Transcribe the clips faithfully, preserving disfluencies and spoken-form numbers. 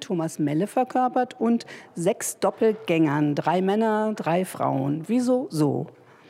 Thomas Melle verkörpert, und sechs Doppelgängern, drei Männer, drei Frauen. Wieso so?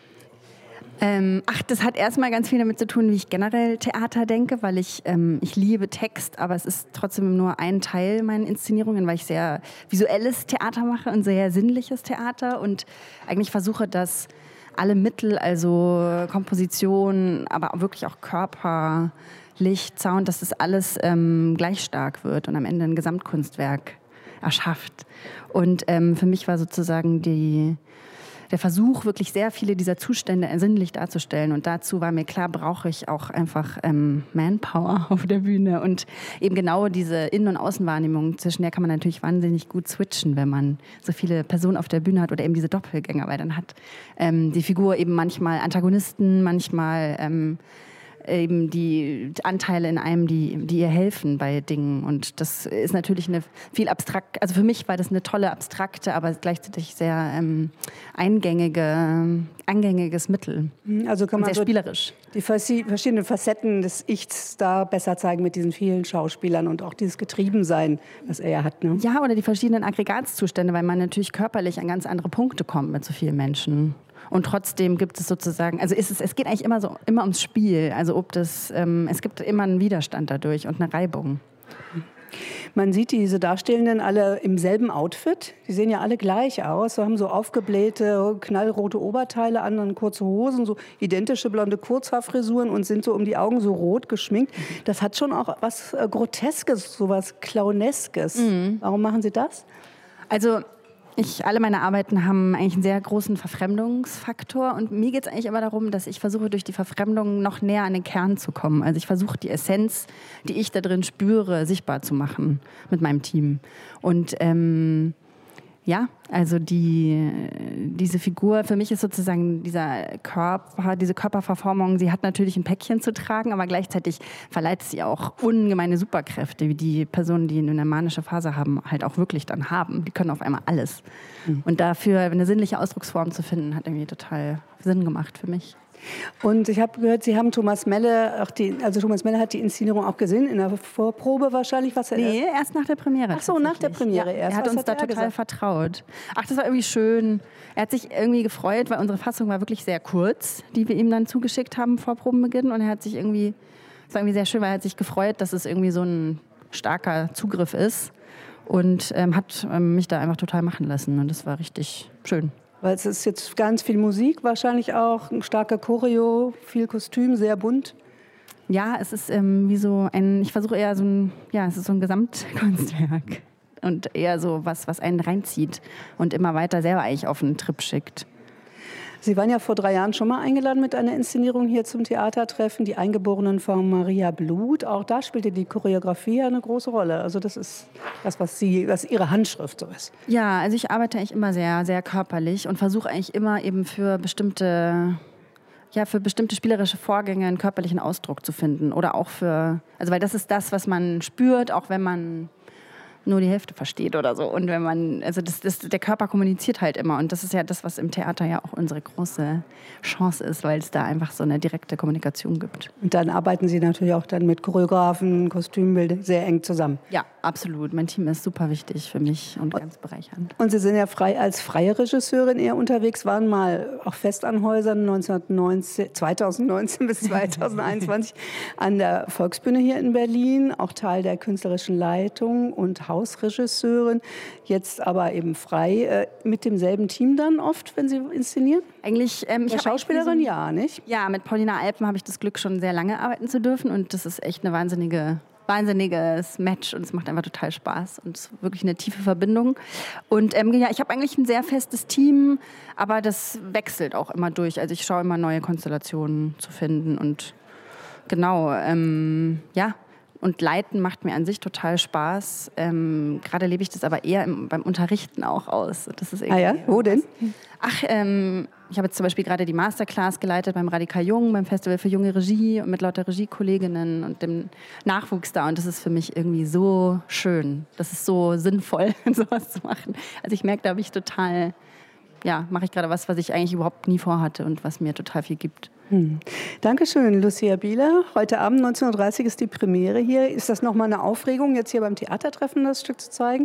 Ähm, ach, das hat erstmal ganz viel damit zu tun, wie ich generell Theater denke, weil ich, ähm, ich liebe Text, aber es ist trotzdem nur ein Teil meiner Inszenierungen, weil ich sehr visuelles Theater mache und sehr sinnliches Theater und eigentlich versuche, dass alle Mittel, also Komposition, aber wirklich auch Körper, Licht, Sound, dass das alles ähm, gleich stark wird und am Ende ein Gesamtkunstwerk erschafft. Und ähm, für mich war sozusagen die der Versuch, wirklich sehr viele dieser Zustände sinnlich darzustellen. Und dazu war mir klar, brauche ich auch einfach ähm, Manpower auf der Bühne. Und eben genau diese Innen- und Außenwahrnehmung, zwischen der kann man natürlich wahnsinnig gut switchen, wenn man so viele Personen auf der Bühne hat oder eben diese Doppelgänger. Weil dann hat ähm, die Figur eben manchmal Antagonisten, manchmal ähm, eben die Anteile in einem, die, die ihr helfen bei Dingen. Und das ist natürlich eine viel abstrakt, also für mich war das eine tolle, abstrakte, aber gleichzeitig sehr ähm, eingängige, eingängiges Mittel. Also kann man sehr so spielerisch. Die verschiedenen Facetten des Ichs da besser zeigen mit diesen vielen Schauspielern und auch dieses Getriebensein, was er ja hat. Ne? Ja, oder die verschiedenen Aggregatzustände, weil man natürlich körperlich an ganz andere Punkte kommt mit so vielen Menschen. Und trotzdem gibt es sozusagen, also ist es, es geht eigentlich immer so immer ums Spiel. Also ob das, ähm, es gibt immer einen Widerstand dadurch und eine Reibung. Man sieht diese Darstellenden alle im selben Outfit. Die sehen ja alle gleich aus. Sie haben so aufgeblähte, knallrote Oberteile an, dann kurze Hosen, so identische blonde Kurzhaarfrisuren und sind so um die Augen so rot geschminkt. Das hat schon auch was äh, Groteskes, so was Clowneskes. Mhm. Warum machen Sie das? Also Ich, alle meine Arbeiten haben eigentlich einen sehr großen Verfremdungsfaktor und mir geht es eigentlich immer darum, dass ich versuche, durch die Verfremdung noch näher an den Kern zu kommen. Also ich versuche, die Essenz, die ich da drin spüre, sichtbar zu machen mit meinem Team. Und ähm, ja, also die, diese Figur, für mich ist sozusagen dieser Körper, diese Körperverformung, sie hat natürlich ein Päckchen zu tragen, aber gleichzeitig verleiht sie auch ungemeine Superkräfte, wie die Personen, die eine manische Phase haben, halt auch wirklich dann haben. Die können auf einmal alles. Mhm. Und dafür eine sinnliche Ausdrucksform zu finden, hat irgendwie total Sinn gemacht für mich. Und ich habe gehört, Sie haben Thomas Melle, auch die, also Thomas Melle hat die Inszenierung auch gesehen, in der Vorprobe wahrscheinlich. Was er nee, erst nach der Premiere. Ach so, nach der Premiere ja, erst. Er hat was uns hat da er total gesagt? vertraut. Ach, das war irgendwie schön. Er hat sich irgendwie gefreut, weil unsere Fassung war wirklich sehr kurz, die wir ihm dann zugeschickt haben vor Probenbeginn. Und er hat sich irgendwie, das war irgendwie sehr schön, weil er hat sich gefreut, dass es irgendwie so ein starker Zugriff ist. Und ähm, hat ähm, mich da einfach total machen lassen. Und das war richtig schön. Weil es ist jetzt ganz viel Musik, wahrscheinlich auch ein starker Choreo, viel Kostüm, sehr bunt. Ja, es ist ähm, wie so ein, ich versuche eher so ein, ja, es ist so ein Gesamtkunstwerk und eher so was, was einen reinzieht und immer weiter selber eigentlich auf einen Trip schickt. Sie waren ja vor drei Jahren schon mal eingeladen mit einer Inszenierung hier zum Theatertreffen, die Eingeborenen von Maria Blut. Auch da spielte die Choreografie eine große Rolle. Also das ist das, was, Sie, was Ihre Handschrift so ist. Ja, also ich arbeite eigentlich immer sehr, sehr körperlich und versuche eigentlich immer eben für bestimmte, ja, für bestimmte spielerische Vorgänge einen körperlichen Ausdruck zu finden. Oder auch für, also weil das ist das, was man spürt, auch wenn man nur die Hälfte versteht oder so. Und wenn man, also das, das, der Körper kommuniziert halt immer. Und das ist ja das, was im Theater ja auch unsere große Chance ist, weil es da einfach so eine direkte Kommunikation gibt. Und dann arbeiten Sie natürlich auch dann mit Choreografen, Kostümbildern sehr eng zusammen. Ja, absolut. Mein Team ist super wichtig für mich und ganz bereichernd. Und Sie sind ja frei als freie Regisseurin eher unterwegs, waren mal auch fest an Häusern neunzehnhundertneunzehn, zweitausendneunzehn bis zweitausendeinundzwanzig an der Volksbühne hier in Berlin, auch Teil der künstlerischen Leitung und Hausregisseurin, jetzt aber eben frei, äh, mit demselben Team dann oft, wenn Sie inszenieren? Eigentlich, ähm, ich ja, Schauspielerin, so, ja, nicht? Ja, mit Paulina Alpen habe ich das Glück, schon sehr lange arbeiten zu dürfen und das ist echt eine wahnsinnige, wahnsinniges Match und es macht einfach total Spaß und es ist wirklich eine tiefe Verbindung. Und ähm, ja, ich habe eigentlich ein sehr festes Team, aber das wechselt auch immer durch. Also ich schaue immer, neue Konstellationen zu finden und genau, ähm, ja, und Leiten macht mir an sich total Spaß. Ähm, gerade lebe ich das aber eher im, beim Unterrichten auch aus. Das ist ah ja, wo denn? Ach, ähm, ich habe jetzt zum Beispiel gerade die Masterclass geleitet beim Radikal Jung, beim Festival für junge Regie und mit lauter Regiekolleginnen und dem Nachwuchs da. Und das ist für mich irgendwie so schön. Das ist so sinnvoll, sowas zu machen. Also ich merke, da habe ich total, ja, mache ich gerade was, was ich eigentlich überhaupt nie vorhatte und was mir total viel gibt. Hm. Dankeschön, Lucia Bieler. Heute Abend neunzehn Uhr dreißig ist die Premiere hier. Ist das nochmal eine Aufregung, jetzt hier beim Theatertreffen das Stück zu zeigen?